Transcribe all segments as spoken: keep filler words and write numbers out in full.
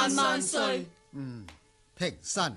萬萬歲。 嗯，平身。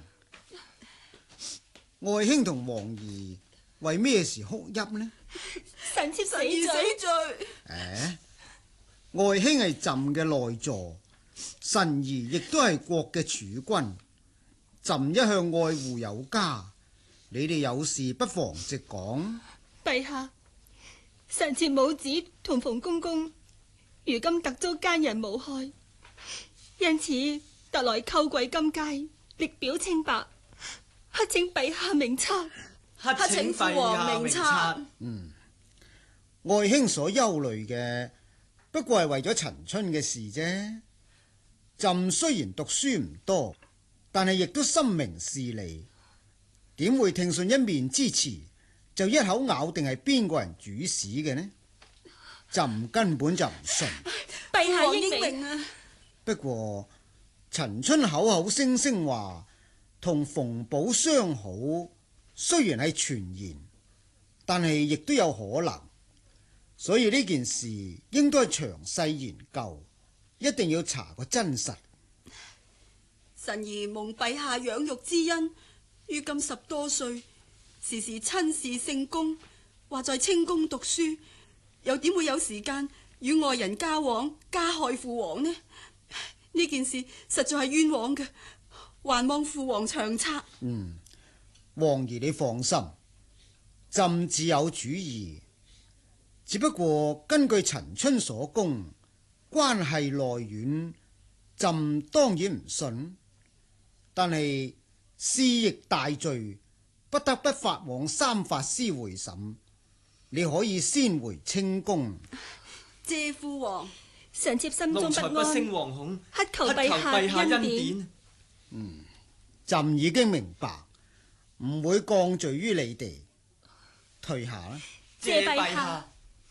愛卿同王兒為咩事哭泣呢？ 臣妾死兒死罪。 罪。 誒，愛卿係朕嘅內助，臣兒亦都係國嘅儲君。朕一向愛護有加，你哋有事不妨直講。 陛下，臣妾母子同馮公公如今特遭奸人誣害，因此特來叩跪金階，力表清白，乞請陛下明察。 乞請父王明察。 嗯，愛卿所憂慮嘅不過係為咗陳春嘅事啫。朕雖然讀書唔多，但係亦都深明事理，點會聽信一面之詞就一口咬定係邊個人主使嘅呢？朕根本就唔信。 陛下英英明啊！ 不過陳春口口聲聲話同馮保相好，雖然係傳言，但係亦都有可能，所以呢件事應該詳細研究，一定要查個真實。 臣兒蒙陛下養育之恩，於今十多歲，時時親事聖公，話在清宮讀書，又點會有時間與外人交往，加害父王呢？呢件事實在係冤枉嘅，還望父王長策。 嗯，王兒你放心，朕自有主意。只不過根據陳春所供，關係內院，朕當然唔信。但係事亦大罪，不得不發往三法司會審。你可以先回清宮。 謝父王。 臣妾心中奴才不不安， 勝惶恐， 乞求陛下恩典。 嗯，朕已經明白，唔會降罪於你哋。退下啦。 謝陛下。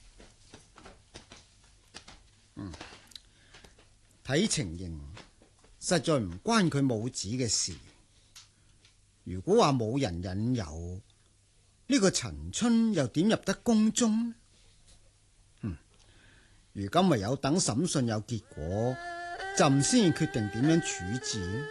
嗯，睇情形，實在唔關佢母子嘅事。如果話冇人引誘，呢個陳春又點入得宮中呢？嗯，如今唯有等審訊有結果，朕先決定點樣處置。